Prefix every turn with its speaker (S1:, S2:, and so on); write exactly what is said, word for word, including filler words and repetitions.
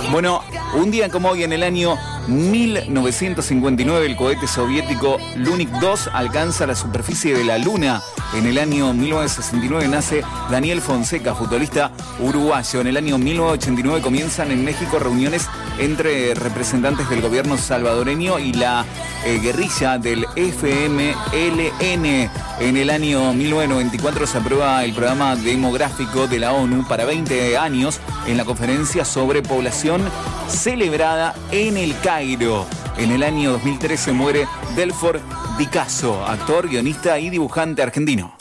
S1: Bueno, un día como hoy en el año mil novecientos cincuenta y nueve el cohete soviético Lunik dos alcanza la superficie de la Luna. En el año mil novecientos sesenta y nueve nace Daniel Fonseca, futbolista uruguayo. En el año mil novecientos ochenta y nueve comienzan en México reuniones entre representantes del gobierno salvadoreño y la eh, guerrilla del F M L N. En el año mil novecientos noventa y cuatro se aprueba el programa demográfico de la ONU para veinte años en la conferencia sobre población celebrada en el Cairo. En el año dos mil trece muere Delfor Di Casso, actor, guionista y dibujante argentino.